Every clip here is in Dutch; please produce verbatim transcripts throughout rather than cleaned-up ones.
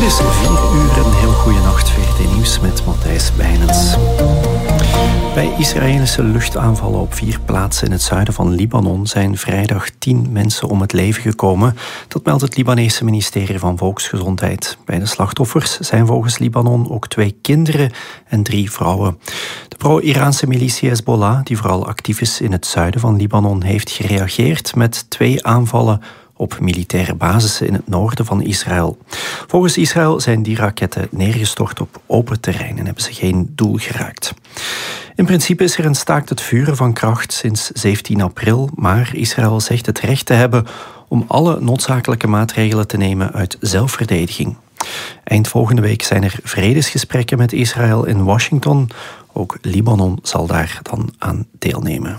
is vier uur, een heel goede nacht. V R T Nieuws met Matthijs Bijnens. Bij Israëlische luchtaanvallen op vier plaatsen in het zuiden van Libanon zijn vrijdag tien mensen om het leven gekomen. Dat meldt het Libanese ministerie van Volksgezondheid. Bij de slachtoffers zijn volgens Libanon ook twee kinderen en drie vrouwen. De pro-Iraanse militie Hezbollah, die vooral actief is in het zuiden van Libanon, heeft gereageerd met twee aanvallen op militaire basissen in het noorden van Israël. Volgens Israël zijn die raketten neergestort op open terrein en hebben ze geen doel geraakt. In principe is er een staakt het vuren van kracht sinds zeventien april, maar Israël zegt het recht te hebben om alle noodzakelijke maatregelen te nemen uit zelfverdediging. Eind volgende week zijn er vredesgesprekken met Israël in Washington. Ook Libanon zal daar dan aan deelnemen.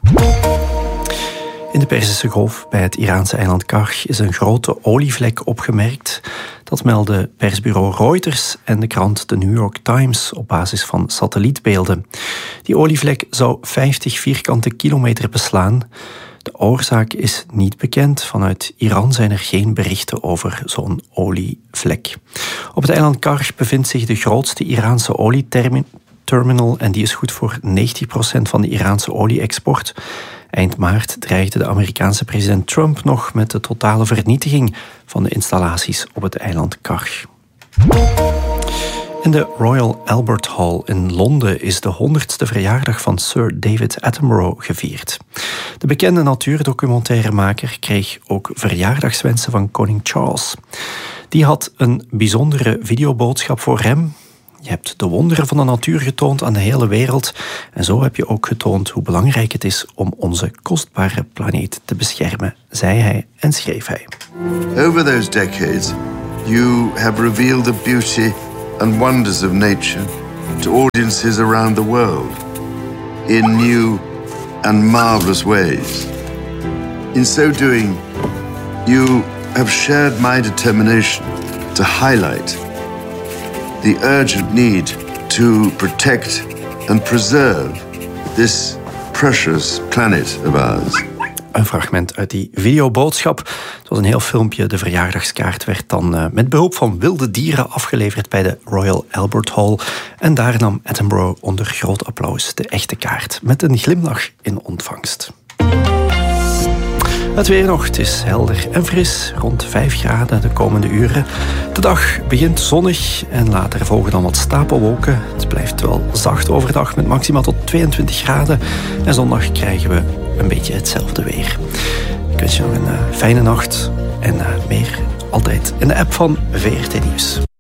In de Perzische Golf bij het Iraanse eiland Karg is een grote olievlek opgemerkt. Dat melden persbureau Reuters en de krant The New York Times op basis van satellietbeelden. Die olievlek zou vijftig vierkante kilometer beslaan. De oorzaak is niet bekend. Vanuit Iran zijn er geen berichten over zo'n olievlek. Op het eiland Karg bevindt zich de grootste Iraanse olieterminal en die is goed voor negentig procent van de Iraanse olie-export. Eind maart dreigde de Amerikaanse president Trump nog met de totale vernietiging van de installaties op het eiland Karg. In de Royal Albert Hall in Londen is de honderdste verjaardag van Sir David Attenborough gevierd. De bekende natuurdocumentairemaker kreeg ook verjaardagswensen van koning Charles. Die had een bijzondere videoboodschap voor hem. Je hebt de wonderen van de natuur getoond aan de hele wereld. En zo heb je ook getoond hoe belangrijk het is om onze kostbare planeet te beschermen, zei hij en schreef hij. Over those decades, you have revealed the beauty and wonders of nature to audiences around the world in new and marvelous ways. In so doing, you have shared my determination to highlight the urgent need to protect and preserve this precious planet of ours. Een fragment uit die videoboodschap. Het was een heel filmpje. De verjaardagskaart werd dan uh, met behulp van wilde dieren afgeleverd bij de Royal Albert Hall. En daar nam Attenborough onder groot applaus de echte kaart met een glimlach in ontvangst. Het weer nog, het is helder en fris, rond vijf graden de komende uren. De dag begint zonnig en later volgen dan wat stapelwolken. Het blijft wel zacht overdag met maximaal tot tweeëntwintig graden. En zondag krijgen we een beetje hetzelfde weer. Ik wens je nog een uh, fijne nacht en uh, meer altijd in de app van V R T Nieuws.